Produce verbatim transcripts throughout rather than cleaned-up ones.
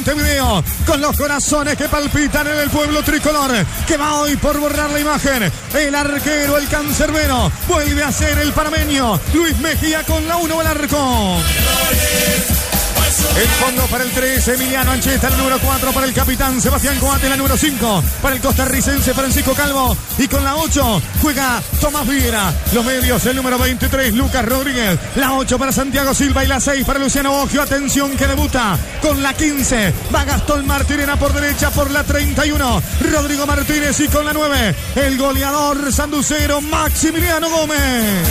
Video con los corazones que palpitan en el pueblo tricolor, que va hoy por borrar la imagen. El arquero, el cancerbero, vuelve a ser el panameño Luis Mejía con la uno al arco. El fondo para el tres, Emiliano Ancheta, el número cuatro para el capitán Sebastián Coate, la número cinco para el costarricense Francisco Calvo, y con la ocho juega Tomás Viera. Los medios, el número veintitrés, Lucas Rodríguez, la ocho para Santiago Silva y la seis para Luciano Boggio. Atención que debuta con la quince, va Gastón Martirena por derecha, por la treinta y uno, Rodrigo Martínez, y con la nueve, el goleador sanducero Maximiliano Gómez.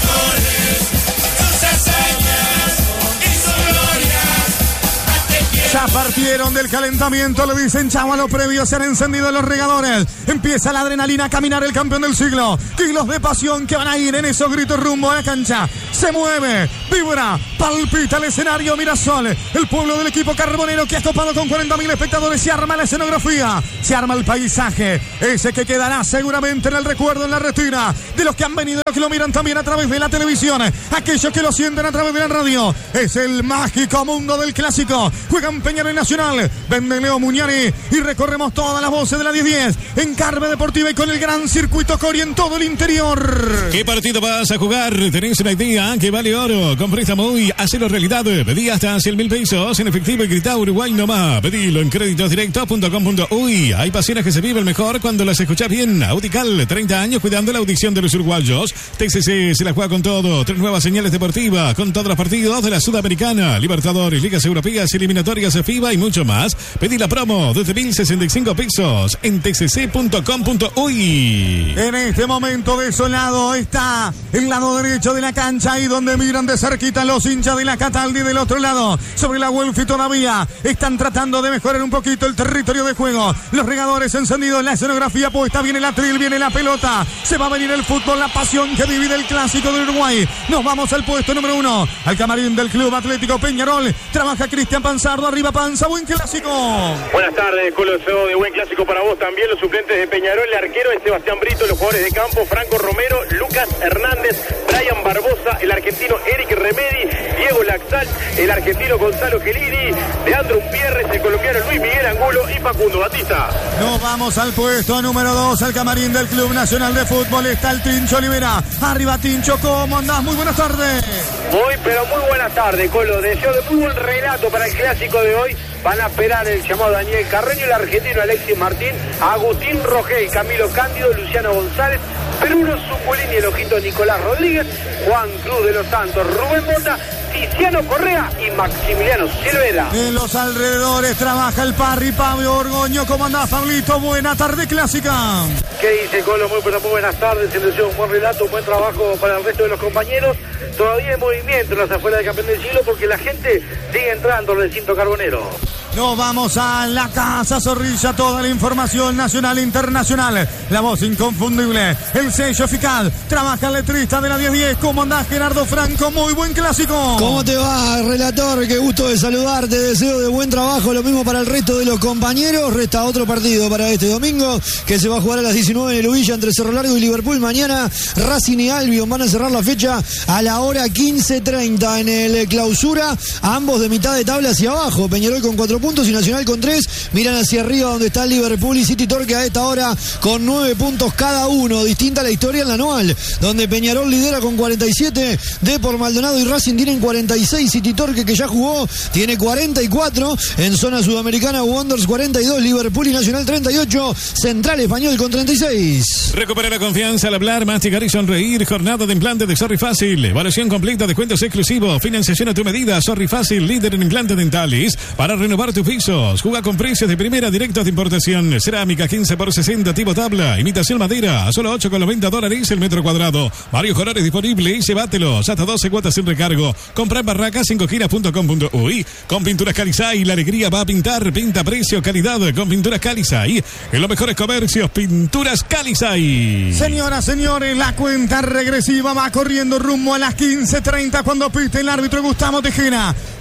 Ya partieron del calentamiento, le dicen chau a lo previo, se han encendido los regadores. Empieza la adrenalina a caminar el campeón del siglo. Kilos de pasión que van a ir en esos gritos rumbo a la cancha. Se mueve, vibra, palpita el escenario Mirasol. El pueblo del equipo carbonero que ha copado con cuarenta mil espectadores. Se arma la escenografía, se arma el paisaje. Ese que quedará seguramente en el recuerdo, en la retina de los que han venido, los que lo miran también a través de la televisión, aquellos que lo sienten a través de la radio. Es el mágico mundo del clásico. Juegan Peñarol Nacional, vende Leo Muñani y recorremos todas las voces de la diez diez en Carve Deportiva y con el gran circuito Cori en todo el interior. ¿Qué partido vas a jugar? ¿Tenés una idea que vale oro? Con préstamo y hacelo realidad. Pedí hasta cien mil pesos en efectivo y grita Uruguay nomás. Pedilo en créditos directos punto com punto uy. Hay pasiones que se viven mejor cuando las escuchás bien. Audical, treinta años cuidando la audición de los uruguayos. T C C se la juega con todo. Tres nuevas señales deportivas con todos los partidos de la Sudamericana, Libertadores, Ligas Europeas, eliminatorias FIBA y mucho más. Pedí la promo desde mil sesenta y cinco pesos en t c c punto com punto uy. En este momento desolado está el lado derecho de la cancha, ahí donde miran de cerquita los hinchas de la Cataldi. Del otro lado, sobre la Welfi todavía están tratando de mejorar un poquito el territorio de juego. Los regadores encendidos, la escenografía puesta, viene la tril, viene la pelota, se va a venir el fútbol, la pasión que divide el clásico de Uruguay. Nos vamos al puesto número uno, al camarín del Club Atlético Peñarol. Trabaja Cristian Panzardo, arriba Panza, buen clásico. Buenas tardes, Colo, deseo de buen clásico para vos también. Los suplentes de Peñarol, el arquero es Sebastián Brito, los jugadores de campo, Franco Romero, Lucas Hernández, Brian Barbosa, el argentino Eric Remedi, Diego Laxalt, el argentino Gonzalo Gelini, Leandro Umpierres, el colombiano Luis Miguel Angulo y Facundo Batista. Nos vamos al puesto número dos, al camarín del Club Nacional de Fútbol. Está el Tincho Olivera. Arriba Tincho, ¿cómo andás? Muy buenas tardes. Muy, pero muy buenas tardes, Colo. Deseo de muy buen relato para el clásico de hoy. Van a esperar el llamado Daniel Carreño, el argentino Alexis Martín, Agustín Rogel, Camilo Cándido, Luciano González, Bruno Zuculini, el ojito Nicolás Rodríguez, Juan Cruz de los Santos, Rubén Bota, Tiziano Correa y Maximiliano Silvera. En los alrededores trabaja el Parry, Pablo Orgoño. ¿Cómo andás, Pablito? Buena tarde clásica. ¿Qué dice, Colo? Muy, pero muy buenas tardes. Se les dio un buen relato, un buen trabajo para el resto de los compañeros. Todavía hay movimiento en las afueras del campeón del siglo porque la gente sigue entrando al recinto carbonero. Nos vamos a la Casa Zorrilla, toda la información nacional e internacional. La voz inconfundible, el sello eficaz. Trabaja el letrista de la diez diez. ¿Cómo andás, Gerardo Franco? Muy buen clásico. ¿Cómo te va, relator? Qué gusto de saludarte. Deseo de buen trabajo. Lo mismo para el resto de los compañeros. Resta otro partido para este domingo que se va a jugar a las diecinueve en el Ubilla entre Cerro Largo y Liverpool. Mañana Racing y Albion van a cerrar la fecha a la hora quince treinta en el Clausura. Ambos de mitad de tabla hacia abajo. Peñarol con cuatro puntos y Nacional con tres. Miran hacia arriba donde está Liverpool y City Torque a esta hora con nueve puntos cada uno. Distinta la historia en la anual, donde Peñarol lidera con cuarenta y siete, Depor, Maldonado y Racing tienen cuarenta y seis. City Torque, que ya jugó, tiene cuarenta y cuatro. En zona sudamericana, Wanderers cuarenta y dos, Liverpool y Nacional treinta y ocho, Central Español con treinta y seis. Recupera la confianza al hablar, masticar y sonreír. Jornada de implante de Sorry Fácil. Evaluación completa, descuentos exclusivos, financiación a tu medida. Sorry Fácil, líder en implantes dentales. Para renovar tus pisos, juega con precios de primera, directos de importación. Cerámica quince por sesenta, tipo tabla. Imitación madera, a solo ocho con noventa dólares el metro cuadrado. Varios colores disponibles, llévatelos. Hasta doce cuotas sin recargo. Compra en barraca cinco giras punto com punto uy. Con Pinturas Calizay, la alegría va a pintar. Pinta, precio, calidad. Con Pinturas Calizay, en los mejores comercios. Pinturas Calizay. Señoras, señores, la cuenta regresiva va corriendo rumbo a las quince treinta cuando pite el árbitro Gustavo Tejera.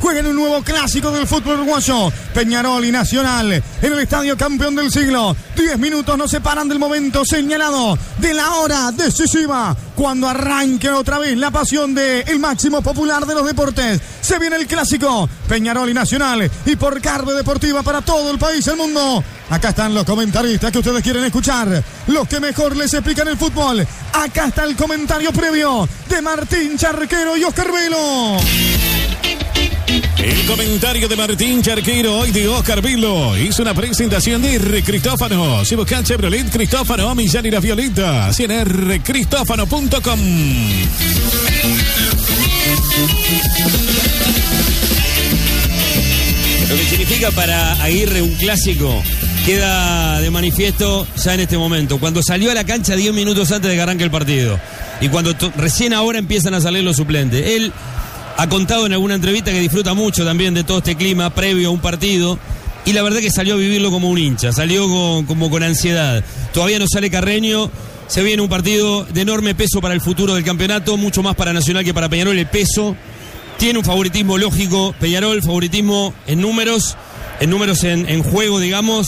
juegan un nuevo clásico del fútbol uruguayo. Peñarol y Nacional en el estadio campeón del siglo. Diez minutos nos separan del momento señalado, de la hora decisiva, cuando arranque otra vez la pasión del el máximo popular de los deportes. Se viene el clásico Peñarol y Nacional, y por Carve Deportiva para todo el país, el mundo. Acá están los comentaristas que ustedes quieren escuchar, los que mejor les explican el fútbol. Acá está el comentario previo de Martín Charquero y Oscar Velo. El comentario de Martín Charquero y de Oscar Velo hizo una presentación de R. Cristófano. Si buscan Chevrolet Cristófano, Millán y las Violetas, en r cristófano punto com. Lo que significa para Aguirre un clásico queda de manifiesto ya en este momento. Cuando salió a la cancha diez minutos antes de que arranque el partido. Y cuando recién ahora empiezan a salir los suplentes. Él ha contado en alguna entrevista que disfruta mucho también de todo este clima previo a un partido. Y la verdad que salió a vivirlo como un hincha. Salió con, como con ansiedad. Todavía no sale Carreño. Se viene un partido de enorme peso para el futuro del campeonato. Mucho más para Nacional que para Peñarol. El peso tiene un favoritismo lógico. Peñarol, favoritismo en números. En números en, en juego, digamos.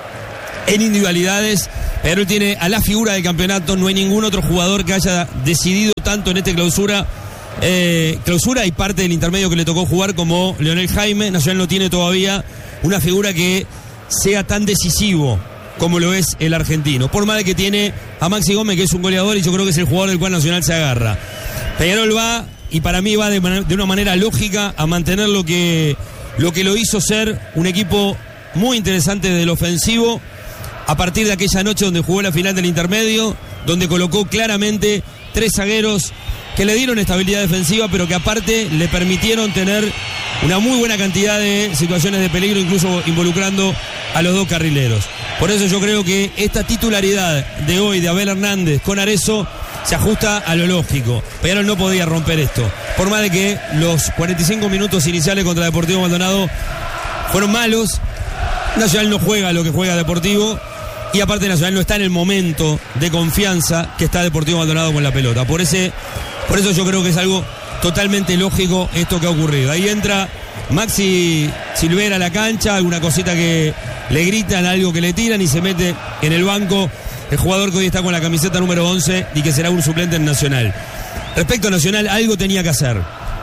En individualidades. Peñarol tiene a la figura del campeonato. No hay ningún otro jugador que haya decidido tanto en esta clausura. Eh, clausura y parte del intermedio que le tocó jugar como Leonel Jaime. Nacional no tiene todavía una figura que sea tan decisivo como lo es el argentino. Por más de que tiene a Maxi Gómez, que es un goleador, y yo creo que es el jugador del cual Nacional se agarra. Peñarol va, y para mí va de, man- de una manera lógica, a mantener lo que, lo que lo hizo ser un equipo muy interesante del ofensivo, a partir de aquella noche donde jugó la final del intermedio, donde colocó claramente tres zagueros que le dieron estabilidad defensiva, pero que aparte le permitieron tener una muy buena cantidad de situaciones de peligro, incluso involucrando a los dos carrileros. Por eso yo creo que esta titularidad de hoy de Abel Hernández con Arezzo se ajusta a lo lógico. Peñarol no podía romper esto, por más de que los cuarenta y cinco minutos iniciales contra Deportivo Maldonado fueron malos. Nacional no juega lo que juega Deportivo, y aparte Nacional no está en el momento de confianza que está Deportivo Maldonado con la pelota. Por ese, por eso yo creo que es algo totalmente lógico esto que ha ocurrido. Ahí entra Maxi Silvera a la cancha, alguna cosita que le gritan, algo que le tiran, y se mete en el banco el jugador que hoy está con la camiseta número once y que será un suplente en Nacional. Respecto a Nacional, algo tenía que hacer.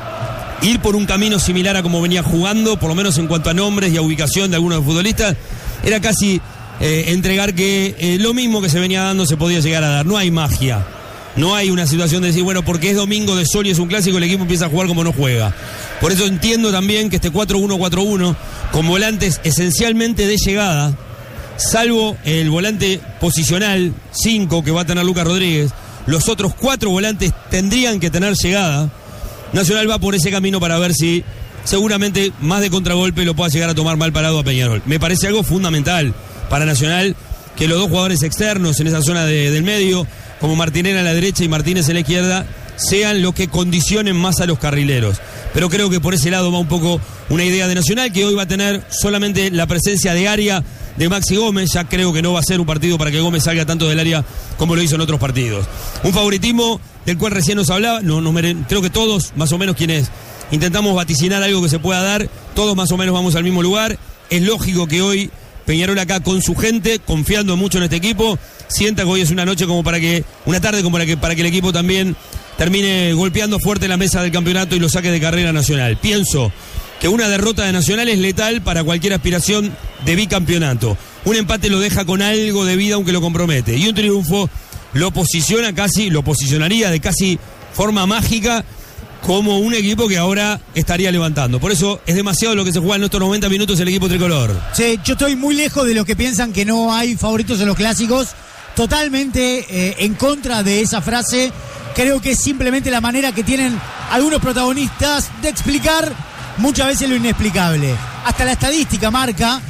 Ir por un camino similar a como venía jugando, por lo menos en cuanto a nombres y a ubicación de algunos futbolistas. Era casi eh, entregar que eh, lo mismo que se venía dando se podía llegar a dar. No hay magia. No hay una situación de decir, bueno, porque es domingo de sol y es un clásico, el equipo empieza a jugar como no juega. Por eso entiendo también que este cuatro uno cuatro uno, con volantes esencialmente de llegada, salvo el volante posicional cinco que va a tener Lucas Rodríguez, los otros cuatro volantes tendrían que tener llegada. Nacional va por ese camino para ver si seguramente más de contragolpe lo pueda llegar a tomar mal parado a Peñarol. Me parece algo fundamental para Nacional que los dos jugadores externos en esa zona de, del medio, como Martinera a la derecha y Martínez en la izquierda, sean los que condicionen más a los carrileros. Pero creo que por ese lado va un poco una idea de Nacional, que hoy va a tener solamente la presencia de área de Maxi Gómez. Ya creo que no va a ser un partido para que Gómez salga tanto del área como lo hizo en otros partidos. Un favoritismo del cual recién nos hablaba, no, no, creo que todos, más o menos quienes intentamos vaticinar algo que se pueda dar, todos más o menos vamos al mismo lugar. Es lógico que hoy Peñarol acá con su gente, confiando mucho en este equipo, sienta que hoy es una noche como para que, una tarde como para que, para que el equipo también termine golpeando fuerte la mesa del campeonato y lo saque de carrera Nacional. Pienso que una derrota de Nacional es letal para cualquier aspiración de bicampeonato. Un empate lo deja con algo de vida aunque lo compromete. Y un triunfo lo posiciona casi, lo posicionaría de casi forma mágica como un equipo que ahora estaría levantando. Por eso es demasiado lo que se juega en estos noventa minutos el equipo tricolor. Sí, yo estoy muy lejos de los que piensan que no hay favoritos en los clásicos. Totalmente eh, en contra de esa frase. Creo que es simplemente la manera que tienen algunos protagonistas de explicar muchas veces lo inexplicable. Hasta la estadística marca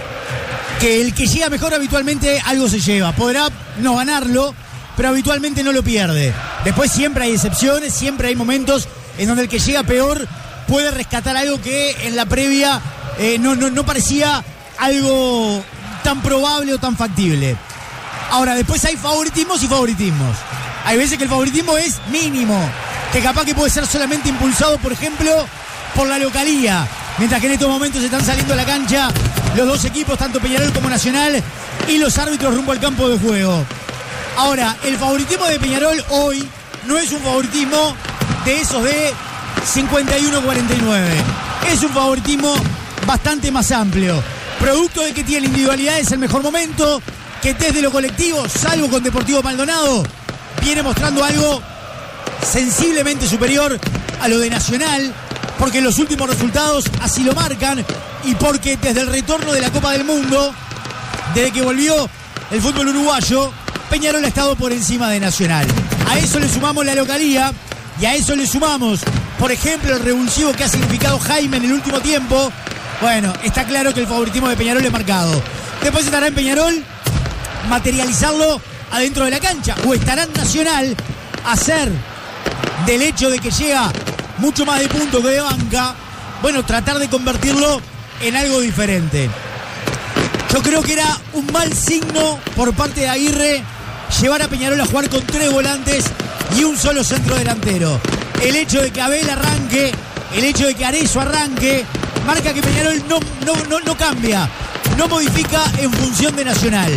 que el que llega mejor habitualmente algo se lleva. Podrá no ganarlo, pero habitualmente no lo pierde. Después siempre hay excepciones, siempre hay momentos en donde el que llega peor puede rescatar algo que en la previa eh, no, no, no parecía algo tan probable o tan factible. Ahora, después hay favoritismos y favoritismos. Hay veces que el favoritismo es mínimo, que capaz que puede ser solamente impulsado, por ejemplo, por la localía. Mientras que en estos momentos están saliendo a la cancha los dos equipos, tanto Peñarol como Nacional, y los árbitros rumbo al campo de juego. Ahora, el favoritismo de Peñarol hoy no es un favoritismo de esos de cincuenta y uno a cuarenta y nueve. Es un favoritismo bastante más amplio. Producto de que tiene individualidades el mejor momento, que desde lo colectivo, salvo con Deportivo Maldonado, viene mostrando algo sensiblemente superior a lo de Nacional, porque los últimos resultados así lo marcan y porque desde el retorno de la Copa del Mundo, desde que volvió el fútbol uruguayo, Peñarol ha estado por encima de Nacional. A eso le sumamos la localía y a eso le sumamos, por ejemplo, el revulsivo que ha significado Jaime en el último tiempo. Bueno, está claro que el favoritismo de Peñarol es marcado. Después estará en Peñarol materializarlo adentro de la cancha, o estará en Nacional hacer del hecho de que llega mucho más de punto que de banca, bueno, tratar de convertirlo en algo diferente. Yo creo que era un mal signo por parte de Aguirre llevar a Peñarol a jugar con tres volantes y un solo centro delantero. El hecho de que Abel arranque, el hecho de que Arezzo arranque, marca que Peñarol no, no, no, no cambia, no modifica en función de Nacional.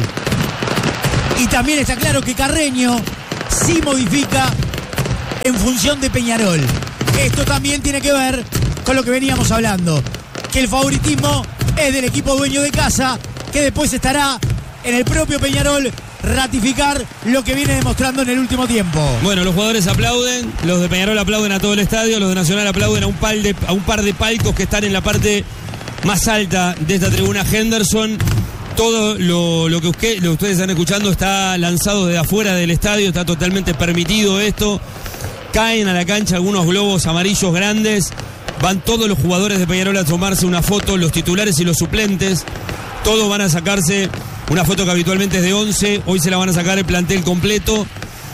Y también está claro que Carreño sí modifica en función de Peñarol. Esto también tiene que ver con lo que veníamos hablando, que el favoritismo es del equipo dueño de casa, que después estará en el propio Peñarol ratificar lo que viene demostrando en el último tiempo. Bueno, los jugadores aplauden, los de Peñarol aplauden a todo el estadio, los de Nacional aplauden a un, par de, a un par de palcos que están en la parte más alta de esta tribuna Henderson. Todo lo, lo, que usted, lo que ustedes están escuchando está lanzado desde afuera del estadio, está totalmente permitido esto. Caen a la cancha algunos globos amarillos grandes, van todos los jugadores de Peñarol a tomarse una foto, los titulares y los suplentes, todos van a sacarse una foto que habitualmente es de once, hoy se la van a sacar el plantel completo.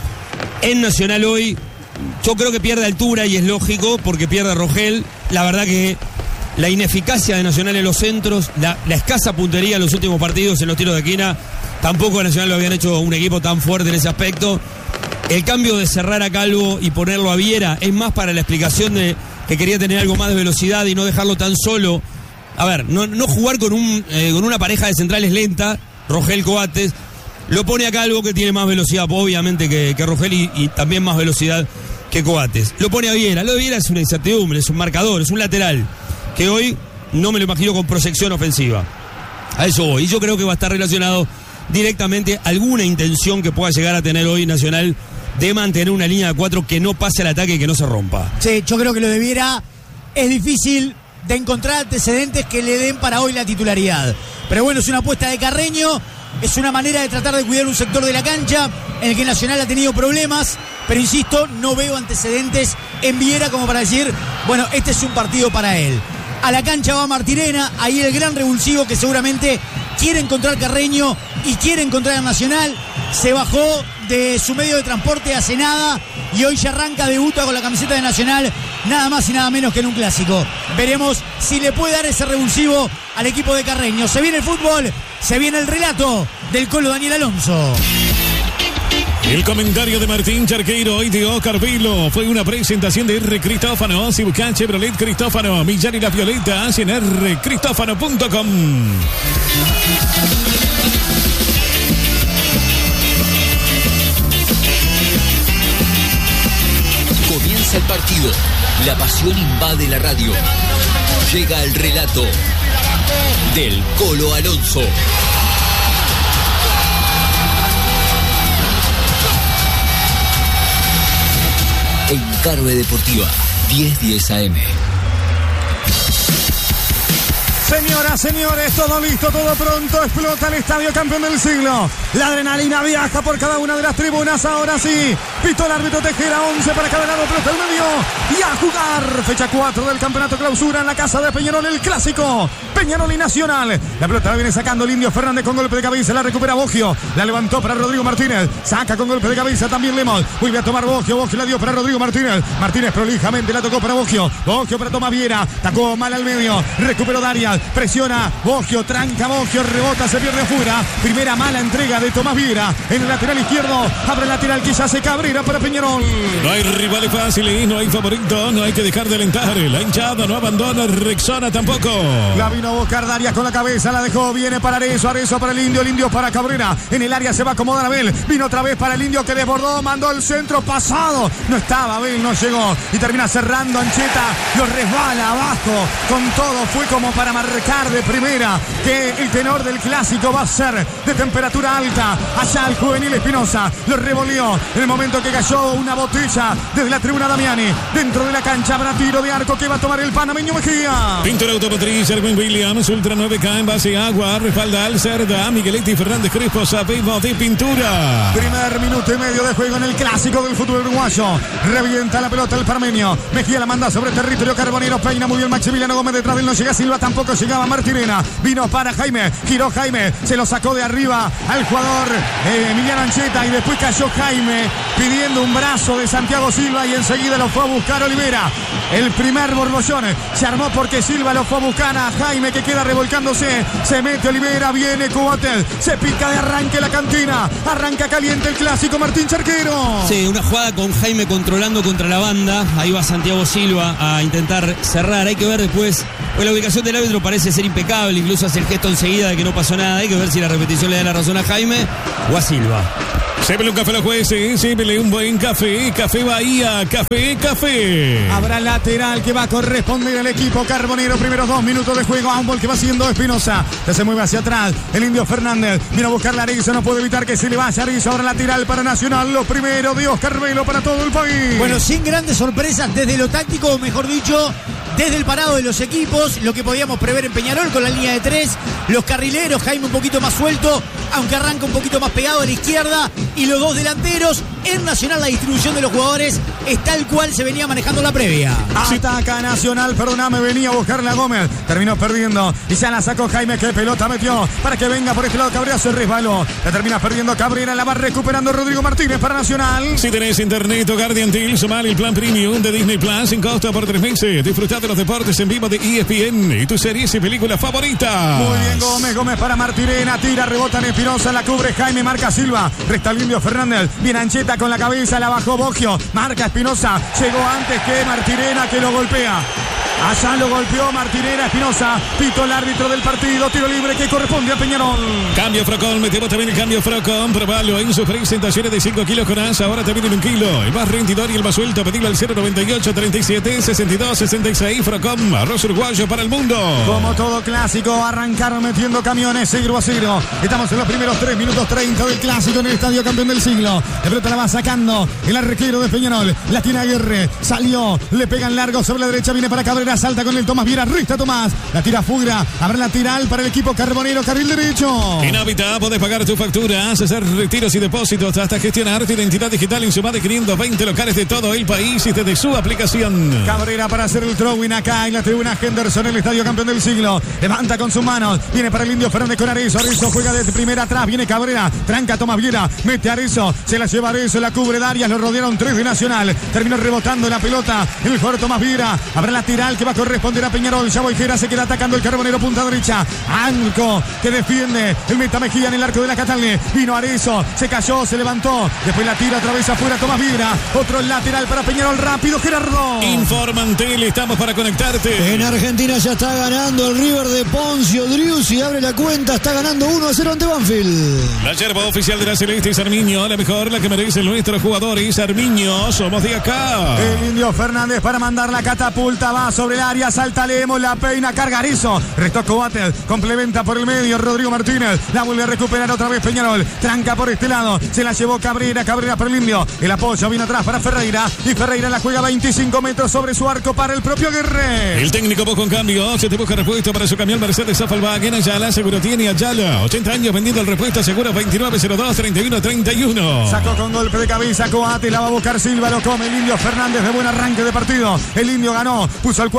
En Nacional hoy, yo creo que pierde altura y es lógico porque pierde Rogel. La verdad que la ineficacia de Nacional en los centros, la, la escasa puntería en los últimos partidos en los tiros de esquina, tampoco a Nacional lo habían hecho un equipo tan fuerte en ese aspecto. El cambio de cerrar a Calvo y ponerlo a Viera es más para la explicación de que quería tener algo más de velocidad y no dejarlo tan solo. A ver, no, no jugar con, un, eh, con una pareja de centrales lenta, Rogel Coates, lo pone a Calvo que tiene más velocidad obviamente que, que Rogel y, y también más velocidad que Coates. Lo pone a Viera, lo de Viera es una incertidumbre, es un marcador, es un lateral, que hoy no me lo imagino con proyección ofensiva. A eso voy, y yo creo que va a estar relacionado directamente a alguna intención que pueda llegar a tener hoy Nacional de mantener una línea de cuatro que no pase al ataque y que no se rompa. Sí, yo creo que lo de Viera es difícil de encontrar antecedentes que le den para hoy la titularidad. Pero bueno, es una apuesta de Carreño, es una manera de tratar de cuidar un sector de la cancha en el que Nacional ha tenido problemas, pero insisto, no veo antecedentes en Viera como para decir, bueno, este es un partido para él. A la cancha va Martirena, ahí el gran revulsivo que seguramente quiere encontrar Carreño y quiere encontrar a Nacional. Se bajó de su medio de transporte hace nada y hoy ya arranca, debuta con la camiseta de Nacional, nada más y nada menos que en un clásico. Veremos si le puede dar ese revulsivo al equipo de Carreño. Se viene el fútbol, se viene el relato del Colo Daniel Alonso. El comentario de Martín Charqueiro hoy de Oscar Vilo fue una presentación de R. Cristófano. Si buscan Chevrolet Cristófano, Millán y La Violeta, hacen r cristófano punto com. Comienza el partido. La pasión invade la radio. Llega el relato del Colo Alonso. En Carve Deportiva, diez diez A M. Señoras, señores, todo listo, todo pronto. Explota el estadio campeón del siglo. La adrenalina viaja por cada una de las tribunas. Ahora sí, pitó el árbitro Tejera, once para cada lado, pelota al medio. Y a jugar. Fecha cuatro del campeonato clausura en la casa de Peñarol, el clásico. Peñarol y Nacional. La pelota la viene sacando el Indio Fernández con golpe de cabeza. La recupera Boggio. La levantó para Rodrigo Martínez. Saca con golpe de cabeza también Lemos. Vuelve a tomar Boggio. Boggio la dio para Rodrigo Martínez. Martínez prolijamente la tocó para Boggio. Boggio para Tomás Viera. Tacó mal al medio. Recuperó Darias. Presiona Boggio. Tranca Boggio. Rebota. Se pierde afuera. Primera mala entrega de Tomás Viera. En el lateral izquierdo. Abre el lateral que ya se cabre. Cabrera para Peñarol. No hay rivales fáciles, no hay favoritos, no hay que dejar de alentar. La hinchada no abandona, Rexona tampoco. La vino a buscar Darias con la cabeza, la dejó, viene para Arezzo, Arezzo para el Indio, el Indio para Cabrera. En el área se va a acomodar Abel, vino otra vez para el Indio que desbordó, mandó el centro pasado. No estaba Abel, no llegó y termina cerrando Ancheta, lo resbala abajo. Con todo fue como para marcar de primera que el tenor del clásico va a ser de temperatura alta. Allá el juvenil Espinosa lo revolvió en el momento que cayó una botella desde la tribuna Damiani. Dentro de la cancha habrá tiro de arco que va a tomar el panameño Mejía. Pintura automotriz, Erwin Williams, Ultra nueve K en base agua, respalda al Cerda, Migueletti Fernández Crespo, Sabemos de pintura. Primer minuto y medio de juego en el clásico del fútbol uruguayo. Revienta la pelota el panameño. Mejía la manda sobre territorio carbonero, peina muy bien Maximiliano Gómez, detrás de él no llega Silva, tampoco llegaba Martirena. Vino para Jaime, giró Jaime, se lo sacó de arriba al jugador eh, Emiliano Ancheta y después cayó Jaime pidiendo un brazo de Santiago Silva y enseguida lo fue a buscar Olivera. El primer borbollón se armó porque Silva lo fue a buscar a Jaime que queda revolcándose. Se mete Olivera, viene Cubatel, se pica de arranque la cantina. Arranca caliente el clásico Martín Charquero. Sí, una jugada con Jaime controlando contra la banda. Ahí va Santiago Silva a intentar cerrar. Hay que ver después, pues la ubicación del árbitro parece ser impecable. Incluso hace el gesto enseguida de que no pasó nada. Hay que ver si la repetición le da la razón a Jaime o a Silva. Sépele un café a los jueces, sépele un buen café, Café Bahía, café, café. Habrá lateral que va a corresponder al equipo carbonero. Primeros dos minutos de juego, handball que va haciendo Espinosa. Ya se mueve hacia atrás, el Indio Fernández. Viene a buscar la Arezzo, no puede evitar que se le vaya Arezzo. Ahora lateral para Nacional, los primeros de Oscar Velo para todo el país. Bueno, sin grandes sorpresas desde lo táctico, o mejor dicho, desde el parado de los equipos, lo que podíamos prever en Peñarol con la línea de tres, los carrileros, Jaime un poquito más suelto, aunque arranca un poquito más pegado a la izquierda, y los dos delanteros. En Nacional la distribución de los jugadores es tal cual se venía manejando la previa. Ataca Nacional, perdóname, venía a buscarle a Gómez, terminó perdiendo y ya la sacó Jaime, que pelota metió para que venga por este lado Cabrera, se resbaló, la termina perdiendo Cabrera, la va recuperando Rodrigo Martínez para Nacional. Si tenés internet o Guardian T V, sumale el plan premium de Disney Plus sin costo por tres meses. Disfrutá de los deportes en vivo de E S P N y tus series y películas favoritas. Muy bien Gómez, Gómez para Martirena, tira, rebota en Espinosa, la cubre Jaime, marca Silva, resta el Indio Fernández, viene Ancheta con la cabeza, la bajó Boggio, marca Espinosa, llegó antes que Martirena que lo golpea. Allá lo golpeó Martirena, Espinosa, pito el árbitro del partido, tiro libre que corresponde a Peñarol. Cambio Frocon, metemos también el cambio Frocon, probalo en sus presentaciones de cinco kilos con asa, ahora también en un kilo. El más rendidor y el más suelto, pedilo al cero noventa y ocho, treinta y siete, sesenta y dos, sesenta y seis. Frocon, arroz uruguayo para el mundo. Como todo clásico, arrancaron metiendo camiones, cero a cero. Estamos en los primeros tres minutos treinta del clásico en el estadio campeón del siglo. La pelota la va sacando el arquero de Peñarol, la tiene Aguirre, salió, le pegan largo sobre la derecha, viene para Cabrera, salta con el Tomás Viera, resta Tomás, la tira Fugra, habrá lateral para el equipo carbonero, carril derecho. En Habitat podés pagar tus facturas, hacer retiros y depósitos, hasta gestionar tu identidad digital en su más de quinientos veinte locales de todo el país y desde su aplicación. Cabrera para hacer el throwing acá en la tribuna Henderson, el estadio campeón del siglo, levanta con sus manos, viene para el Indio Fernández con Arezzo, Arezzo juega desde primera atrás, viene Cabrera, tranca Tomás Viera, mete a Arezzo, se la lleva Arezzo, la cubre Darias, lo rodearon tres de Nacional, terminó rebotando la pelota, el jugador Tomás Viera, habrá lateral que va a corresponder a Peñarol, ya Boijera se queda atacando el carbonero, punta derecha, Anco que defiende, el meta Mejía en el arco de la Catalne, vino Arezzo, se cayó, se levantó, después la tira otra vez afuera Tomás Viera, otro lateral para Peñarol, rápido Gerardo. Informantel, estamos para conectarte. En Argentina ya está ganando el River de Poncio Driussi, abre la cuenta, está ganando uno a cero ante Banfield. La yerba oficial de la Celeste es Armiño, la mejor, la que merecen nuestros jugadores. Armiño, somos de acá. El Indio Fernández para mandar la catapulta, va sobre el área, salta Lemos, la peina, carga Arezzo, restó Cobatel, complementa por el medio Rodrigo Martínez, la vuelve a recuperar otra vez Peñarol, tranca por este lado, se la llevó Cabrera, Cabrera para el Indio, el apoyo viene atrás para Ferreira, y Ferreira la juega veinticinco metros sobre su arco para el propio Guerre. El técnico busca un cambio, se te busca repuesto para su camión Mercedes Afalvagen, Ayala, seguro tiene Ayala, ochenta años vendiendo el repuesto, seguro veintinueve cero dos, treinta y uno treinta y uno. Sacó con golpe de cabeza Coate, la va a buscar Silva, lo come el Indio Fernández de buen arranque de partido, el Indio ganó, puso al cuadro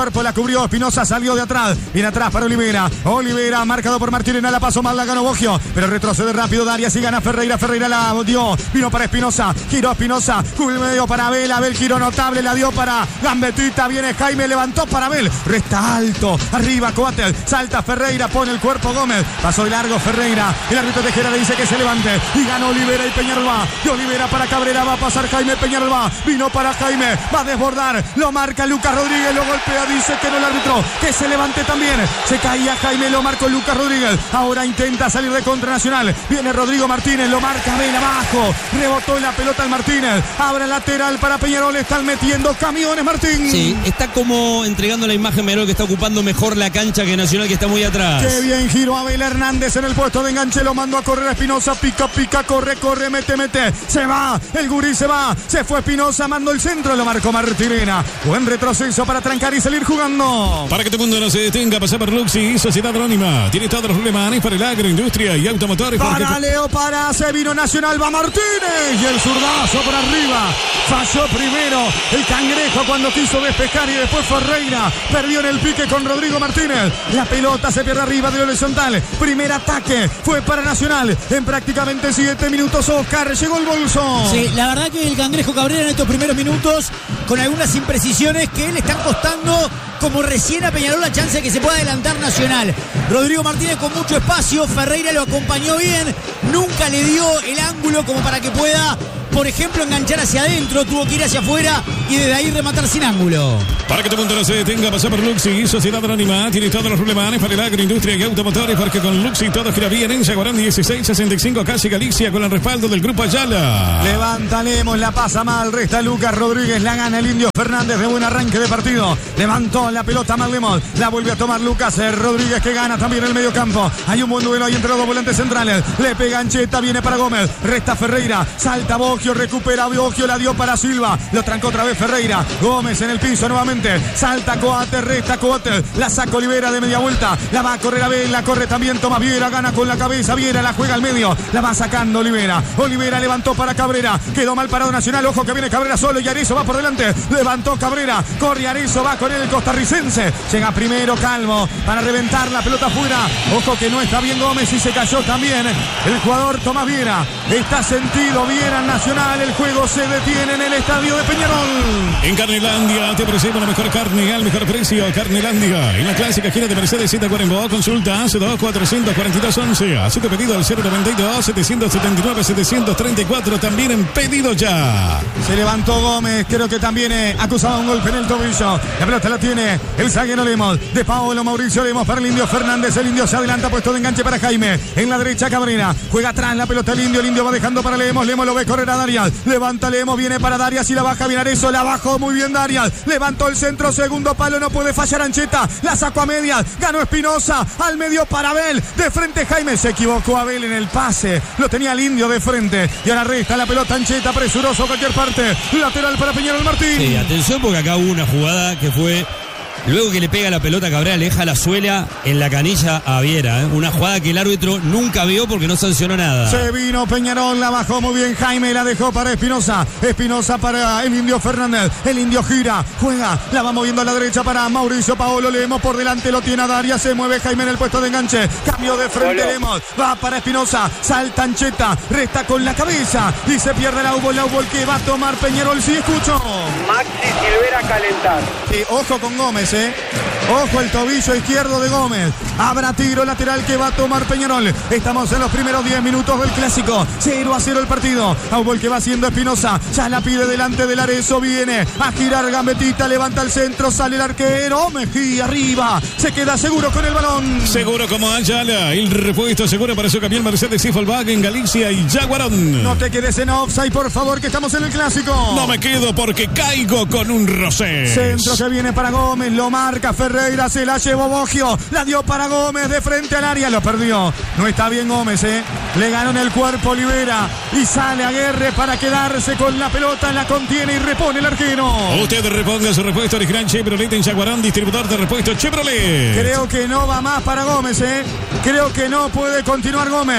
cuerpo, la cubrió Espinosa, salió de atrás. Viene atrás para Olivera. Olivera, marcado por Martínez, la pasó mal, la ganó Boggio. Pero retrocede rápido Darias y gana Ferreira. Ferreira la dio. Vino para Espinosa. Giró Espinosa. Cubrió medio para Abel. Abel giró notable. La dio para Gambetita. Viene Jaime. Levantó para Abel. Resta alto. Arriba Coates. Salta Ferreira. Pone el cuerpo Gómez. Pasó de largo Ferreira. El árbitro Tejera le dice que se levante. Y ganó Olivera y Peñarol va. De Olivera para Cabrera. Va a pasar Jaime. Peñarol va. Vino para Jaime. Va a desbordar. Lo marca Lucas Rodríguez. Lo golpea. Dice que no el árbitro. Que se levante también. Se caía Jaime. Lo marcó Lucas Rodríguez. Ahora intenta salir de contra Nacional. Viene Rodrigo Martínez. Lo marca Abel abajo. Rebotó en la pelota el Martínez. Abre lateral para Peñarol. Están metiendo camiones, Martín. Sí, está como entregando la imagen Peñarol, que está ocupando mejor la cancha que Nacional, que está muy atrás. Qué bien giró Abel Hernández en el puesto de enganche. Lo mandó a correr a Espinosa. Pica, pica, corre, corre, mete, mete. Se va. El gurí se va. Se fue Espinosa. Mandó el centro. Lo marcó Martirena. Buen retroceso para trancar y salir jugando. Para que todo el mundo no se detenga, pasar por Luxi, Sociedad Anónima. Tiene todos los problemas para el agroindustria y automotores. Para Leo, para se vino Nacional, va Martínez. Y el zurdazo por arriba. Falló primero el Cangrejo cuando quiso despejar y después Ferreira perdió en el pique con Rodrigo Martínez. La pelota se pierde arriba del horizontal. Primer ataque fue para Nacional. En prácticamente siete minutos Oscar llegó el bolso. Sí, la verdad que el Cangrejo Cabrera en estos primeros minutos, con algunas imprecisiones que le están costando, como recién a Peñarol, la chance de que se pueda adelantar Nacional. Rodrigo Martínez con mucho espacio, Ferreira lo acompañó bien, nunca le dio el ángulo como para que pueda, por ejemplo, enganchar hacia adentro, tuvo que ir hacia afuera y desde ahí rematar sin ángulo. Para que todo el mundo no se detenga, pasar por Luxi, Sociedad Anónima, tiene todos los problemas para el agroindustria y automotores, porque con Luxi todo gira bien. En Yaguarán dieciséis sesenta y cinco, casi Galicia, con el respaldo del Grupo Ayala. Levanta Lemos, la pasa mal, resta Lucas Rodríguez, la gana el Indio Fernández de buen arranque de partido. Levantó la pelota mal Lemos, la vuelve a tomar Lucas Rodríguez, que gana también el medio campo. Hay un buen duelo ahí entre los dos volantes centrales. Le pega Ancheta, viene para Gómez, resta Ferreira, salta Boggio, recupera Boggio, la dio para Silva, lo trancó otra vez Ferreira. Gómez en el piso nuevamente, salta Coates, resta Coates, la saca Olivera de media vuelta, la va a correr a Abel, la corre también Tomás Viera, gana con la cabeza Viera, la juega al medio, la va sacando Olivera. Olivera levantó para Cabrera, quedó mal parado Nacional, ojo que viene Cabrera solo y Arezzo va por delante, levantó Cabrera, corre Arezzo, va con él el costarricense, llega primero Calvo para reventar la pelota afuera, ojo que no está bien Gómez y se cayó también el jugador Tomás Viera. Está sentido Viera Nacional, el juego se detiene en el estadio de Peñarol. En Carnelandia te ofrecemos la mejor carne al mejor precio. Carnelandia, en la clásica esquina de Mercedes siete Cuarembó. Consulta hace dos cuatrocientos cuarenta y dos once. Así tu pedido al cero noventa y dos setecientos setenta y nueve setecientos treinta y cuatro. También en pedido ya. Se levantó Gómez, creo que también eh, acusaba un golpe en el tobillo. La pelota la tiene el zaguero Lemos. De Paolo Mauricio Lemos para el Indio Fernández. El Indio se adelanta, puesto de enganche para Jaime. En la derecha Cabrera. Juega atrás la pelota el Indio. El Indio va dejando para Lemos. Lemos lo ve correr a Darias. Levanta Lemos, viene para Darias y la baja bien Arezzo. La bajó muy bien Darias. Levantó el centro, segundo palo, no puede fallar Ancheta. La sacó a medias. Ganó Espinosa. Al medio para Abel. De frente Jaime. Se equivocó Abel en el pase. Lo tenía el Indio de frente. Y ahora resta la pelota Ancheta. Presuroso a cualquier parte. Lateral para Peñarol Martín. Sí, atención porque acá hubo una jugada que fue... Luego que le pega la pelota a Cabrera, le deja la suela en la canilla a Viera, ¿eh? Una jugada que el árbitro nunca vio porque no sancionó nada. Se vino Peñarol, la bajó muy bien Jaime, la dejó para Espinosa. Espinosa para el Indio Fernández. El Indio gira, juega, la va moviendo a la derecha para Mauricio Paolo Lemos. Por delante lo tiene a Darias, se mueve Jaime en el puesto de enganche. Cambio de frente Lemos, va para Espinosa, salta Ancheta, resta con la cabeza y se pierde la Hugo, la Hugo que va a tomar Peñarol. Sí, escucho. Maxi Silvera a calentar. Sí, ojo con Gómez, eh. Ojo el tobillo izquierdo de Gómez. Habrá tiro lateral que va a tomar Peñarol. Estamos en los primeros diez minutos del clásico. cero a cero el partido. Aubol que va haciendo Espinosa. Ya la pide delante del Arezzo. Viene a girar Gambetita. Levanta el centro. Sale el arquero. Mejía arriba. Se queda seguro con el balón. Seguro como Ayala. El repuesto seguro para su camión Mercedes y Volkswagen, Galicia y Yaguarón. No te quedes en offside, por favor, que estamos en el clásico. No me quedo porque caigo con un rosé. Centro que viene para Gómez. Lo marca Ferreira, se la llevó Boggio, la dio para Gómez de frente al área, lo perdió. No está bien Gómez, eh. Le ganó en el cuerpo Olivera y sale Aguerre para quedarse con la pelota, la contiene y repone el arquero. Usted reponga su repuesto original Chevrolet en Yaguarón, distribuidor de repuesto Chevrolet. Creo que no va más para Gómez, eh. Creo que no puede continuar Gómez.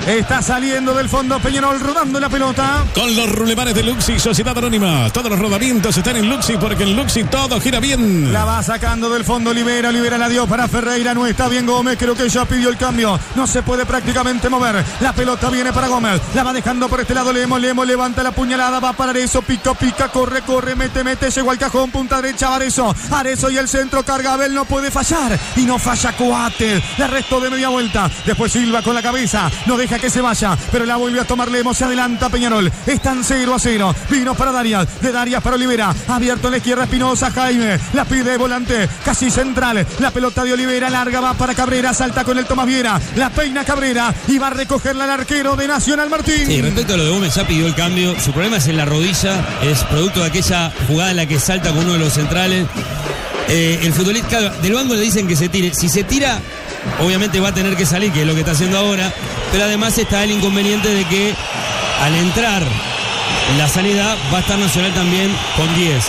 Está saliendo del fondo Peñarol, rodando la pelota. Con los rulemanes de Luxi, Sociedad Anónima. Todos los rodamientos están en Luxi porque en Luxi todo gira bien. La va sacando del fondo Olivera. Olivera la dio para Ferreira. No está bien Gómez. Creo que ya pidió el cambio. No se puede prácticamente mover. La pelota viene para Gómez. La va dejando por este lado Lemos. Lemos levanta la puñalada. Va para Arezzo. Pica, pica. Corre, corre. Mete, mete. Llegó al cajón. Punta derecha. Arezzo. Arezzo y el centro. Carga Abel. No puede fallar. Y no falla Coates. La restó de media vuelta. Después Silva con la cabeza. No deja que se vaya. Pero la vuelve a tomar Lemos. Se adelanta Peñarol. Están cero a cero. Vino para Darias. De Darias para Olivera. Abierto en la izquierda Espinosa. Jaime. La pide volante. Casi central. La pelota de Olivera. Larga va para Cabrera. Salta con el Tomás Viera. La peina Cabrera. Y va a recogerla el arquero de Nacional Martín. Sí, respecto a lo de Gómez, ya pidió el cambio. Su problema es en la rodilla. Es producto de aquella jugada en la que salta con uno de los centrales. Eh, el futbolista del banco le dicen que se tire. Si se tira, obviamente va a tener que salir, que es lo que está haciendo ahora. Pero además está el inconveniente de que al entrar la salida va a estar Nacional también con diez.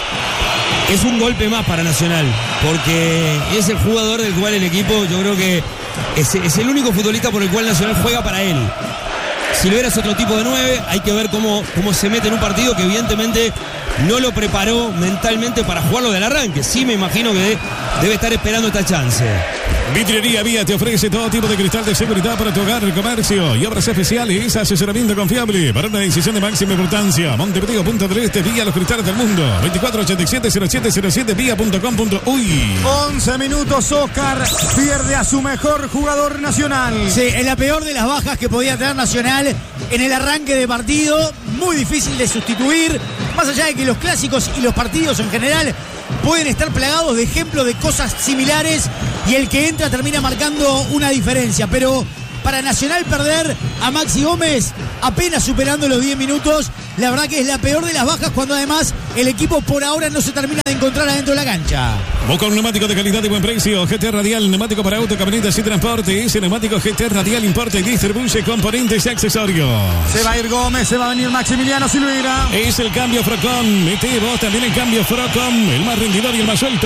Es un golpe más para Nacional, porque es el jugador del cual el equipo, yo creo que es, es el único futbolista por el cual Nacional juega para él. Silvera es otro tipo de nueve, hay que ver cómo, cómo se mete en un partido que evidentemente no lo preparó mentalmente para jugarlo del arranque. Sí, me imagino que debe estar esperando esta chance. Vitrería Vía te ofrece todo tipo de cristal de seguridad para tu hogar, comercio y obras especiales. Asesoramiento confiable para una decisión de máxima importancia. Montevideo Punta del Este, Vía los cristales del mundo. veinticuatro ochenta y siete cero siete cero siete vía punto com punto uy. once minutos, Oscar pierde a su mejor jugador Nacional. Sí, es la peor de las bajas que podía tener Nacional en el arranque de partido. Muy difícil de sustituir. Más allá de que los clásicos y los partidos en general pueden estar plagados de ejemplos de cosas similares y el que entra termina marcando una diferencia. Pero para Nacional perder a Maxi Gómez apenas superando los diez minutos, la verdad que es la peor de las bajas cuando además el equipo por ahora no se termina de encontrar adentro de la cancha. Busca un neumático de calidad y buen precio. G T Radial, neumático para auto, camionetas y transporte. Ese neumático G T Radial importa y distribuye componentes y accesorios. Se va a ir Gómez, se va a venir Maximiliano Silveira. Es el cambio Frocom. Mete vos también el cambio Frocom, el más rendidor y el más suelto.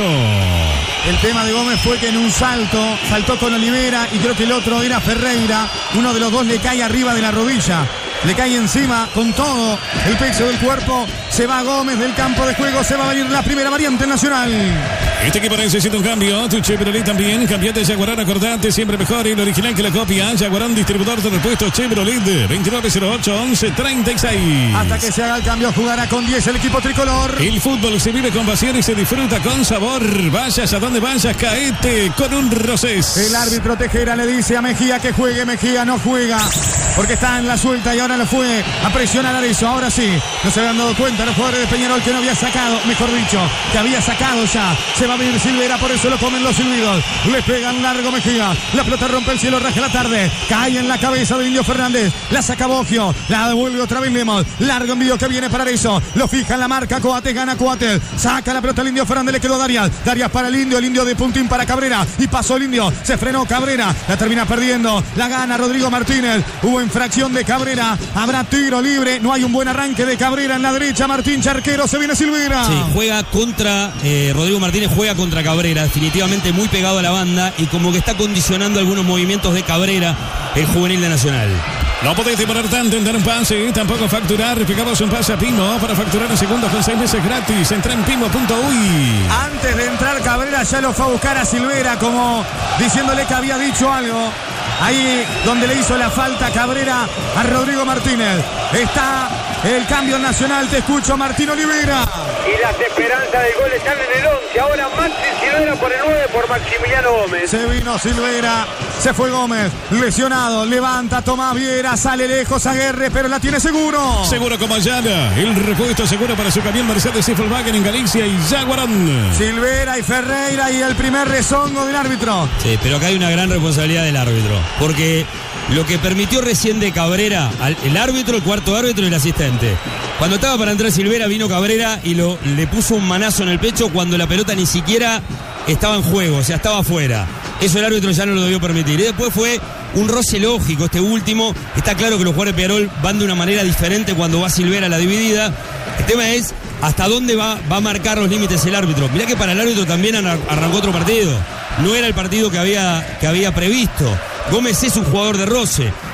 El tema de Gómez fue que en un salto saltó con Olivera y creo que el otro era Ferreira. Uno de los dos le cae arriba de la rodilla. Le cae encima con todo el peso del cuerpo. Se va Gómez del campo de juego. Se va a venir la primera variante Nacional. Este equipo necesita un cambio. Tu Chevrolet también. Cambiate Jaguarán, acordate. Siempre mejor. El original que la copia. Jaguarán, distribuidor de repuestos Chevrolet. veintinueve cero ocho once treinta y seis. Hasta que se haga el cambio, jugará con diez el equipo tricolor. El fútbol se vive con pasión y se disfruta con sabor. Vayas a donde vayas, caete con un Rosés. El árbitro Tejera le dice a Mejía que juegue. Mejía no juega porque está en la suelta y ahora lo fue a presionar a eso. Ahora sí, no se habían dado cuenta los jugadores de Peñarol que no había sacado, mejor dicho, que había sacado ya. Se va a venir Silvera, por eso lo comen los silbidos. Le pegan largo Mejía. La pelota rompe el cielo, raja la tarde. Cae en la cabeza de Indio Fernández. La saca Bogio. La devuelve otra vez Lemos. Largo envío que viene para eso. Lo fija en la marca. Coates gana Coates. Saca la pelota el Indio Fernández. Le quedó a Darias. Darias para el Indio. El Indio de puntín para Cabrera. Y pasó el Indio. Se frenó Cabrera. La termina perdiendo. La gana Rodrigo Martínez. Hubo infracción de Cabrera. Habrá tiro libre. No hay un buen arranque de Cabrera en la derecha. Martín Charquero. Se viene Silvera. Sí, juega contra eh, Rodrigo Martínez. Juega contra Cabrera. Definitivamente muy pegado a la banda. Y como que está condicionando algunos movimientos de Cabrera, el juvenil de Nacional. No podés demorar tanto en dar un pase, tampoco facturar. Pegamos un pase a Pimo para facturar en segundos con seis meses gratis. Entra en pimo punto uy. Antes de entrar Cabrera ya lo fue a buscar a Silvera, como diciéndole que había dicho algo. Ahí donde le hizo la falta Cabrera a Rodrigo Martínez. Está el cambio nacional. Te escucho, Martín Olivera. Y las esperanzas del gol están en el once. Ahora Maxi Silvera por el nueve por Maximiliano Gómez. Se vino Silvera. Se fue Gómez. Lesionado. Levanta Tomás Viera. Sale lejos Aguerre, pero la tiene seguro. Seguro como Ayala. El repuesto seguro para su camión Mercedes y Volkswagen en Galicia y Jaguarán. Silvera y Ferreira y el primer rezongo del árbitro. Sí, pero acá hay una gran responsabilidad del árbitro. Porque lo que permitió recién de Cabrera, el árbitro, el cuarto árbitro y el asistente. Cuando estaba para entrar Silvera, vino Cabrera y lo, le puso un manazo en el pecho cuando la pelota ni siquiera estaba en juego, o sea, estaba afuera. Eso el árbitro ya no lo debió permitir. Y después fue un roce lógico este último. Está claro que los jugadores de Peñarol van de una manera diferente cuando va Silvera a la dividida. El tema es hasta dónde va, va a marcar los límites el árbitro. Mirá que para el árbitro también arrancó otro partido. No era el partido que había, que había previsto. Gómez es un jugador de roce,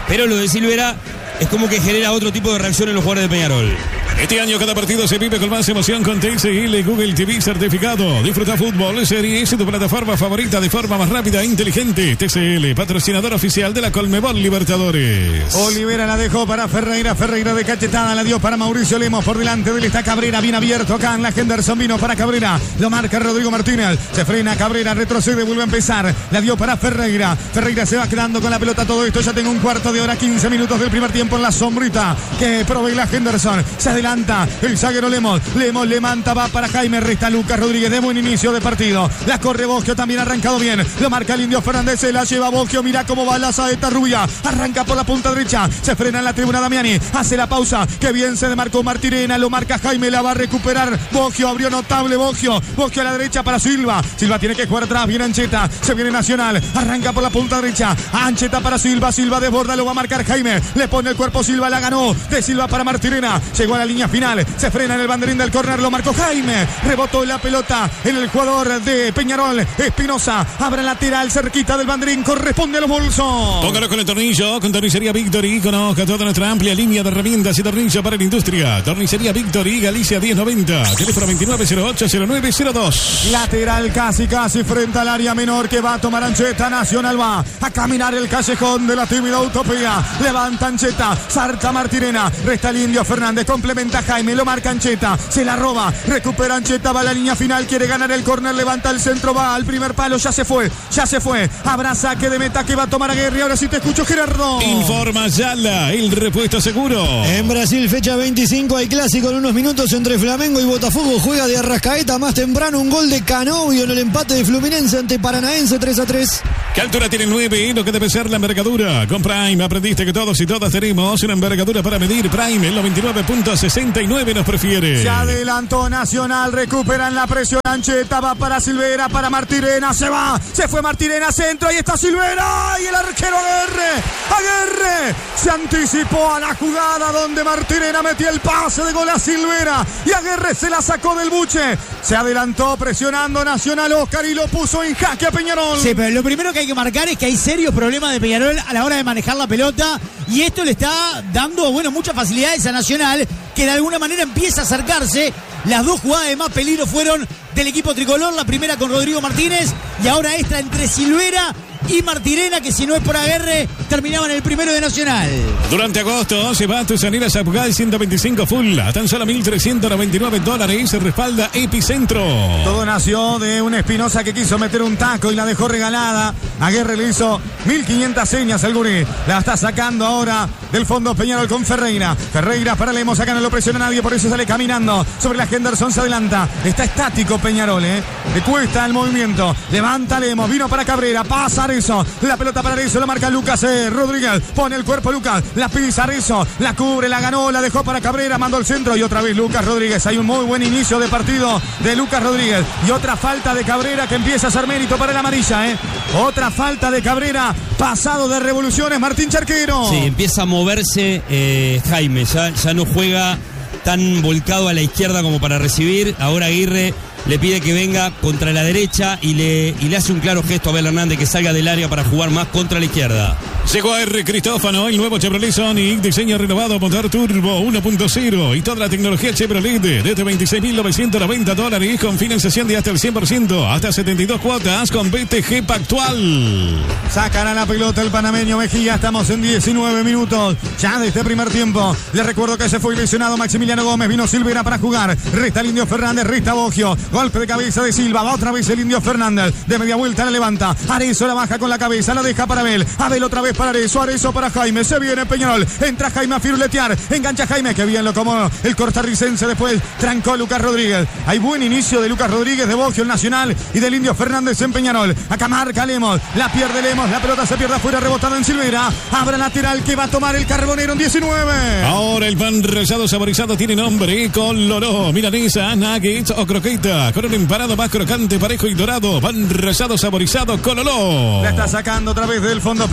pero lo de Silvera es como que genera otro tipo de reacción en los jugadores de Peñarol. Este año cada partido se vive con más emoción con T C L Google T V certificado. Disfruta fútbol, series y tu plataforma favorita de forma más rápida e inteligente. T C L, patrocinador oficial de la Colmebol Libertadores. Olivera la dejó para Ferreira, Ferreira de cachetada la dio para Mauricio Lemos, por delante de él está Cabrera, bien abierto acá en la Henderson, vino para Cabrera, lo marca Rodrigo Martínez, se frena Cabrera, retrocede, vuelve a empezar, la dio para Ferreira, Ferreira se va quedando con la pelota, todo esto ya tengo un cuarto de hora, quince minutos del primer tiempo en la sombrita que provee la Henderson, se adelanta el zaguero Lemos, Lemos levanta, va para Jaime, resta Lucas Rodríguez, de buen inicio de partido, la corre Boggio, también ha arrancado bien, lo marca el Indio Fernández, se la lleva Boggio, mira cómo va la saeta rubia, arranca por la punta derecha, se frena en la tribuna Damiani, hace la pausa, que bien se demarcó Martirena, lo marca Jaime, la va a recuperar Boggio, abrió notable Boggio, Boggio a la derecha para Silva, Silva tiene que jugar atrás, viene Ancheta, se viene Nacional, arranca por la punta derecha, Ancheta para Silva, Silva desborda, lo va a marcar Jaime, le pone el cuerpo Silva, la ganó, de Silva para Martirena, llegó a la línea final, se frena en el banderín del córner, lo marcó Jaime, rebotó la pelota en el jugador de Peñarol, Espinosa, abre lateral cerquita del banderín, corresponde a los bolsos. Póngalo con el tornillo, con Tornicería Victory, conozca toda nuestra amplia línea de herramientas y tornillo para la industria. Tornicería Victory, Galicia diez noventa, teléfono veintinueve cero ocho cero nueve cero dos. Lateral casi casi frente al área menor que va a tomar Ancheta, Nacional va a caminar el callejón de la tímida utopía, levanta Ancheta, salta Martirena, resta el Indio Fernández, complementa Jaime, lo marca Ancheta, se la roba, recupera Ancheta, va a la línea final, quiere ganar el córner, levanta el centro, va al primer palo, ya se fue, ya se fue, habrá saque de meta que va a tomar a Guerri, ahora sí te escucho Gerardo. Informa Yala, el repuesto seguro. En Brasil, fecha veinticinco, hay clásico en unos minutos entre Flamengo y Botafogo, juega de Arrascaeta, más temprano un gol de Canovio en el empate de Fluminense ante Paranaense tres a tres. ¿Qué altura tiene el nueve? Lo que debe ser la envergadura. Con Prime aprendiste que todos y todas tenemos una envergadura para medir. Prime en los veintinueve punto sesenta y nueve nos prefiere. Se adelantó Nacional, recuperan la presión, Ancheta va para Silvera, para Martirena, se va, se fue Martirena, centro, ahí está Silvera, y el arquero Aguerre, Aguerre, se anticipó a la jugada donde Martirena metió el pase de gol a Silvera, y Aguerre se la sacó del buche, se adelantó presionando Nacional Oscar y lo puso en jaque a Peñarol. Sí, pero lo primero que hay que marcar es que hay serios problemas de Peñarol a la hora de manejar la pelota, y esto le está dando, bueno, muchas facilidades a Nacional, que de alguna manera empieza a acercarse. Las dos jugadas de más peligro fueron del equipo tricolor, la primera con Rodrigo Martínez y ahora esta entre Silvera y Martirena, que si no es por Aguerre terminaban el primero de Nacional. Durante agosto se va a tus anidas a Pugal ciento veinticinco full a tan solo mil trescientos noventa y nueve dólares. Se respalda Epicentro. Todo nació de una Espinosa que quiso meter un taco y la dejó regalada. Aguerre le hizo mil quinientas señas al gurí, la está sacando ahora del fondo Peñarol con Ferreira. Ferreira para Lemos, acá no lo presiona nadie, por eso sale caminando sobre la Henderson, se adelanta, está estático Peñarol, eh. le cuesta el movimiento, levanta Lemos, vino para Cabrera, pasa Arezzo, la pelota para Arezzo, la marca Lucas eh, Rodríguez, pone el cuerpo Lucas, la pisa Arezzo, la cubre, la ganó, la dejó para Cabrera, mandó el centro y otra vez Lucas Rodríguez. Hay un muy buen inicio de partido de Lucas Rodríguez y otra falta de Cabrera que empieza a hacer mérito para la amarilla, eh. otra falta de Cabrera, pasado de revoluciones Martín Charquero. Sí, empieza a moverse eh, Jaime, ya, ya no juega tan volcado a la izquierda como para recibir. Ahora Aguirre le pide que venga contra la derecha y le, y le hace un claro gesto a Abel Hernández que salga del área para jugar más contra la izquierda. Llegó a R. Cristófano, el nuevo Chevrolet Sonic, diseño renovado, motor turbo uno punto cero y toda la tecnología Chevrolet desde veintiséis mil novecientos noventa dólares con financiación de hasta el cien por ciento, hasta setenta y dos cuotas con B T G Pactual. Sacan a la pelota el panameño Mejía, estamos en diecinueve minutos ya de este primer tiempo. Les recuerdo que se fue lesionado Maximiliano Gómez, vino Silvera para jugar, resta el Indio Fernández, resta Boggio, golpe de cabeza de Silva, va otra vez el Indio Fernández, de media vuelta la levanta, Arezzo la baja con la cabeza, la deja para Abel, Abel otra vez para Arezzo, Arezzo para Jaime, se viene Peñarol, entra Jaime a firuletear, engancha Jaime, que bien lo como el costarricense, después trancó Lucas Rodríguez. Hay buen inicio de Lucas Rodríguez, de Boggio, el Nacional, y del Indio Fernández en Peñarol. Acá marca Lemos, la pierde Lemos, la pelota se pierde afuera, rebotada en Silvera, abra lateral que va a tomar el Carbonero en diecinueve. Ahora el pan rallado saborizado tiene nombre, Coloró, milanesa, nuggets o croqueta, con un empanado más crocante, parejo y dorado, pan rallado saborizado, Coloró. La está sacando otra vez del fondo Peñarol,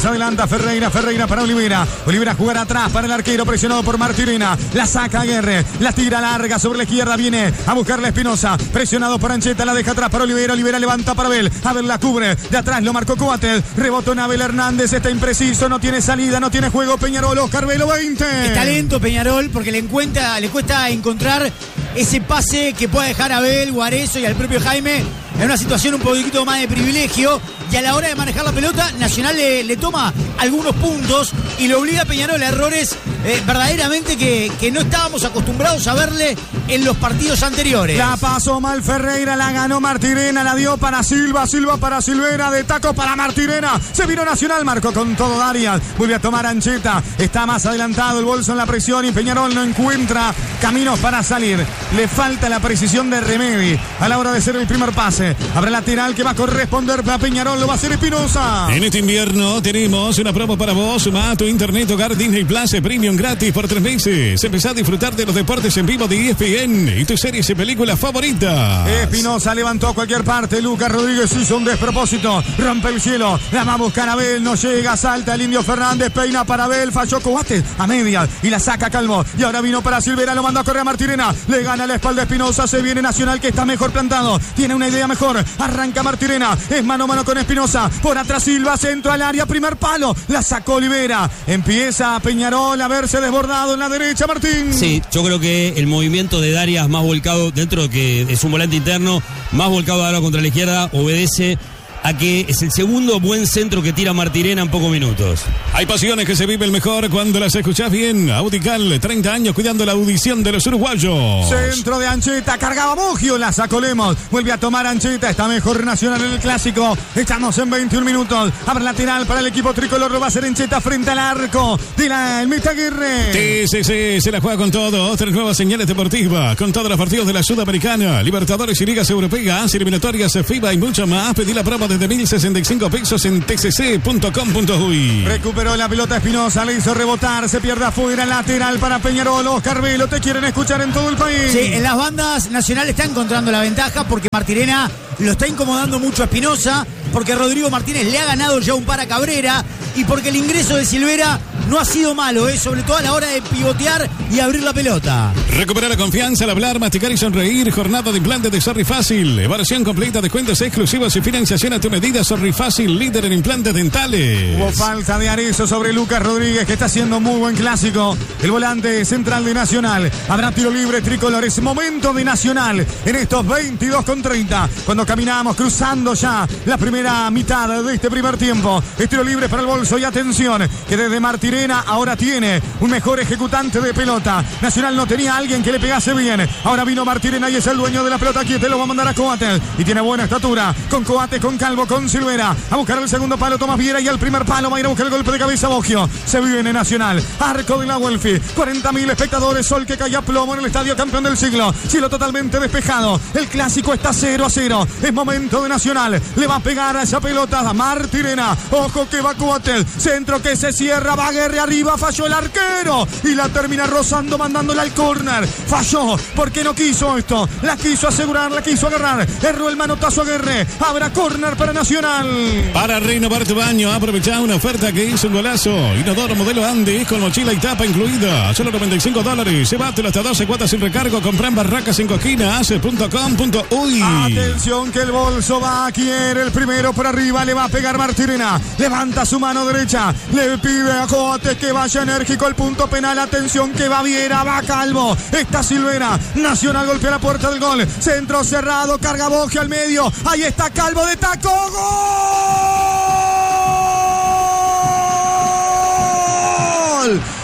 adelanta Ferreira, Ferreira para Olivera. Olivera jugará atrás para el arquero, presionado por Martirena. La saca Aguirre, la tira larga sobre la izquierda, viene a buscarle Espinosa. Presionado por Ancheta, la deja atrás para Olivera. Olivera levanta para Abel. Abel la cubre, de atrás lo marcó Coates. Rebotó en Abel Hernández, está impreciso, no tiene salida, no tiene juego. Peñarol, Oscar Velo, veinte. Está lento Peñarol porque le, encuentra, le cuesta encontrar ese pase que pueda dejar a Abel, Guarezo y al propio Jaime en una situación un poquito más de privilegio, y a la hora de manejar la pelota, Nacional le, le toma algunos puntos y le obliga a Peñarol a errores eh, verdaderamente que, que no estábamos acostumbrados a verle en los partidos anteriores. La pasó mal Ferreira, la ganó Martirena, la dio para Silva, Silva para Silvera, de taco para Martirena, se vino Nacional, marcó con todo Darias, vuelve a tomar Ancheta, está más adelantado el bolso en la presión y Peñarol no encuentra caminos para salir, le falta la precisión de Remedi a la hora de hacer el primer pase. Habrá lateral que va a corresponder a Peñarol, lo va a hacer Espinosa. En este invierno tenemos una promo para vos. Suma a tu internet hogar Disney Plus Premium gratis por tres meses. Empezá a disfrutar de los deportes en vivo de E S P N y tus series y películas favoritas. Espinosa levantó a cualquier parte. Lucas Rodríguez hizo un despropósito. Rompe el cielo. La va a buscar Abel. No llega. Salta el Indio Fernández. Peina para Abel. Falló Coates a media. Y la saca Calvo. Y ahora vino para Silvera. Lo mandó a correr a Martirena. Le gana la espalda a Espinosa. Se viene Nacional, que está mejor plantado. Tiene una idea mejor. Arranca Martirena. Es mano a mano con Espinosa. Por atrás Silva. Centro al área. Primer palo. La sacó Olivera. Empieza Peñarol a verse desbordado en la derecha, Martín. Sí, yo creo que el movimiento de Darias más volcado, dentro de que es un volante interno, más volcado ahora contra la izquierda, obedece a que es el segundo buen centro que tira Martirena en pocos minutos. Hay pasiones que se viven mejor cuando las escuchás bien. Audical, treinta años cuidando la audición de los uruguayos. Centro de Ancheta, cargaba Bogio, la sacó Lemos. Vuelve a tomar Ancheta, está mejor Nacional en el clásico. Estamos en veintiún minutos. Abre lateral para el equipo tricolor, lo va a hacer Ancheta frente al arco de la Mita Aguirre. T C C se la juega con todo. Tres nuevas señales deportivas con todos los partidos de la Sudamericana, Libertadores y Ligas Europeas, eliminatorias FIBA y mucho más. Pedí la prueba desde mil sesenta y cinco pesos en t c c punto com punto uy. Recuperó la pelota Espinosa, le hizo rebotar, se pierde afuera, lateral para Peñarol. Oscar Velo, te quieren escuchar en todo el país. Sí, en las bandas Nacional está encontrando la ventaja porque Martirena lo está incomodando mucho a Espinosa, porque Rodrigo Martínez le ha ganado ya un par a Cabrera y porque el ingreso de Silvera no ha sido malo, ¿eh? Sobre todo a la hora de pivotear y abrir la pelota. Recuperar la confianza al hablar, masticar y sonreír. Jornada de implantes de Sorry Fácil. Evaluación completa, descuentos exclusivos y financiación a tu medida. Sorry Fácil, líder en implantes dentales. Hubo falta de Arezzo sobre Lucas Rodríguez, que está haciendo muy buen clásico. El volante central de Nacional. Habrá tiro libre tricolor. Es momento de Nacional en estos veintidós con treinta. Cuando caminamos cruzando ya la primera mitad de este primer tiempo. Es tiro libre para el bolso y atención, que desde Martirena ahora tiene un mejor ejecutante de pelota. Nacional no tenía a alguien que le pegase bien. Ahora vino Martirena y es el dueño de la pelota. Aquí te lo va a mandar a Coates. Y tiene buena estatura. Con Coates, con Calvo, con Silvera. A buscar el segundo palo Tomás Viera y el primer palo va a ir a buscar el golpe de cabeza Bogio. Se viene Nacional. Arco de la Welfi. cuarenta mil espectadores. Sol que cae a plomo en el estadio campeón del siglo. Cielo totalmente despejado. El clásico está cero a cero. Es momento de Nacional. Le va a pegar a esa pelota a Martirena. Ojo que va Coates. Centro que se cierra. Va Aguirre arriba. Falló el arquero. Y la termina rozando, mandándola al córner. Falló porque no quiso esto. La quiso asegurar, la quiso agarrar. Erró el manotazo Aguirre. Habrá córner para Nacional. Para renovar tu baño, aprovechá una oferta que hizo un golazo. Inodoro modelo Andes con mochila y tapa incluida. Solo noventa y cinco dólares. Llévatelo hasta doce cuotas sin recargo. Comprá en barracas en coquinas punto com punto uy. Atención que el bolso va, quiere el primero por arriba, le va a pegar Martirena, levanta su mano derecha, le pide a Coates que vaya enérgico al punto penal. Atención que va Viera, va Calvo, está Silvera. Nacional golpea la puerta del gol, centro cerrado, carga Bogio al medio, ahí está Calvo de taco, ¡gol!